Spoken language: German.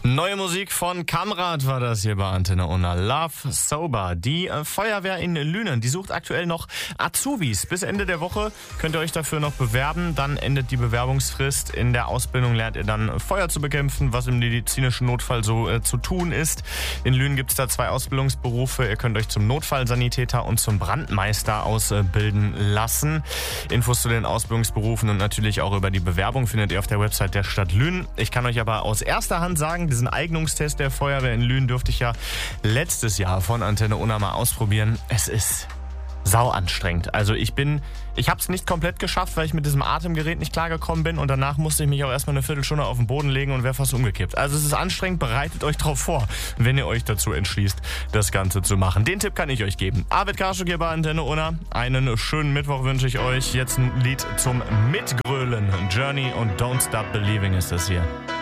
Neue Musik von Kamrat war das hier bei Antenne Unna. Love Sober. Die Feuerwehr in Lünen, die sucht aktuell noch Azubis. Bis Ende der Woche könnt ihr euch dafür noch bewerben. Dann endet die Bewerbungsfrist. In der Ausbildung lernt ihr dann Feuer zu bekämpfen, was im medizinischen Notfall so zu tun ist. In Lünen gibt es da 2 Ausbildungsberufe. Ihr könnt euch zum Notfallsanitäter und zum Brandmeister ausbilden lassen. Infos zu den Ausbildungsberufen und natürlich auch über die Bewerbung findet ihr auf der Website der Stadt Lünen. Ich kann euch aber aus erster Hand sagen, diesen Eignungstest der Feuerwehr in Lünen durfte ich ja letztes Jahr von Antenne Unna mal ausprobieren. Es ist sau anstrengend. Also ich habe es nicht komplett geschafft, weil ich mit diesem Atemgerät nicht klargekommen bin und danach musste ich mich auch erstmal eine Viertelstunde auf den Boden legen und wäre fast umgekippt. Also es ist anstrengend, bereitet euch drauf vor, wenn ihr euch dazu entschließt, das Ganze zu machen. Den Tipp kann ich euch geben. Arvid Karschuk hier bei Antenne Unna. Einen schönen Mittwoch wünsche ich euch. Jetzt ein Lied zum Mitgrölen. Journey und Don't Stop Believing ist das hier.